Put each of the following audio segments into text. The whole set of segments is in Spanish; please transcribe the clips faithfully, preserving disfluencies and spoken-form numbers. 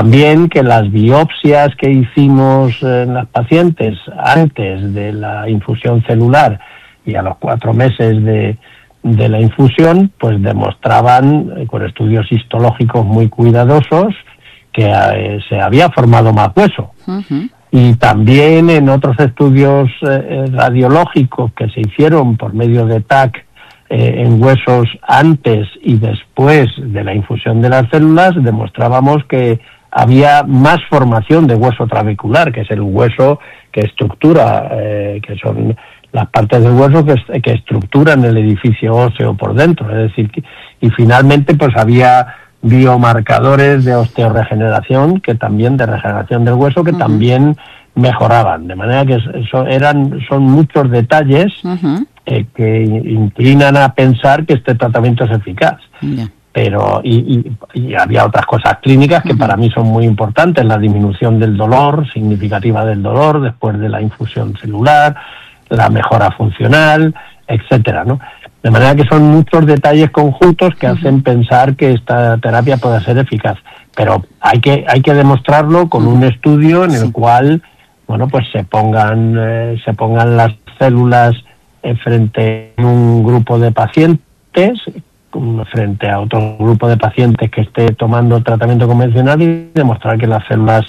también que las biopsias que hicimos en las pacientes antes de la infusión celular y a los cuatro meses de, de la infusión, pues demostraban, eh, con estudios histológicos muy cuidadosos, que eh, se había formado más hueso. Uh-huh. Y también en otros estudios eh, radiológicos que se hicieron por medio de T A C eh, en huesos antes y después de la infusión de las células, demostrábamos que había más formación de hueso trabecular, que es el hueso que estructura, eh, que son las partes del hueso que, que estructuran el edificio óseo por dentro. Es decir, que, y finalmente pues había biomarcadores de osteorregeneración, que también de regeneración del hueso, que uh-huh. también mejoraban. De manera que eso eran, son muchos detalles uh-huh. eh, que inclinan a pensar que este tratamiento es eficaz. Yeah. Pero y, y, y había otras cosas clínicas que uh-huh. para mí son muy importantes: la disminución del dolor, significativa del dolor después de la infusión celular, la mejora funcional, etcétera, ¿no? De manera que son muchos detalles conjuntos que uh-huh. hacen pensar que esta terapia puede ser eficaz. Pero hay que hay que demostrarlo con uh-huh. un estudio en el sí. cual, bueno, pues se pongan eh, se pongan las células eh, frente a un grupo de pacientes, frente a otro grupo de pacientes que esté tomando tratamiento convencional, y demostrar que las células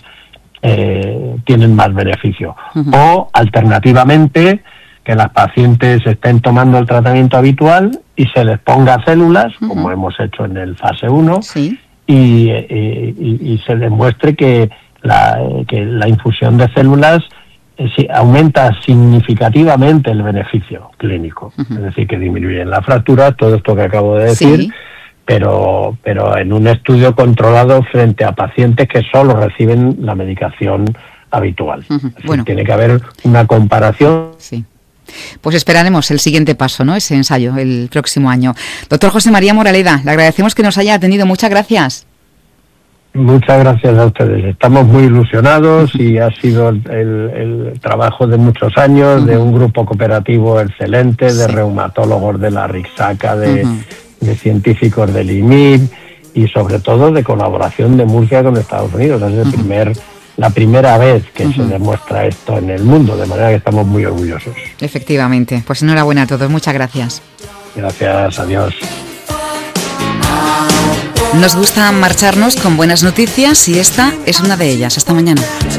eh, tienen más beneficio. Uh-huh. O, alternativamente, que las pacientes estén tomando el tratamiento habitual y se les ponga células, uh-huh. como hemos hecho en el fase uno, sí. y, y, y, y se demuestre que la, que la infusión de células eh, sí, aumenta significativamente el beneficio clínico. Uh-huh. Es decir, que disminuyen las fracturas, todo esto que acabo de decir, sí. pero, pero en un estudio controlado frente a pacientes que solo reciben la medicación habitual. Uh-huh. Es decir, bueno. tiene que haber una comparación. Sí. Pues esperaremos el siguiente paso, ¿no? Ese ensayo, el próximo año. Doctor José María Moraleda, le agradecemos que nos haya atendido. Muchas gracias. Muchas gracias a ustedes. Estamos muy ilusionados y ha sido el, el, el trabajo de muchos años, uh-huh. de un grupo cooperativo excelente, de sí. reumatólogos de la RIXACA, de, uh-huh. de científicos del I M I B y sobre todo de colaboración de Murcia con Estados Unidos. Es el uh-huh. primer... la primera vez que uh-huh. se demuestra esto en el mundo, de manera que estamos muy orgullosos. Efectivamente. Pues enhorabuena a todos. Muchas gracias. Gracias, adiós. Nos gusta marcharnos con buenas noticias y esta es una de ellas. Hasta mañana.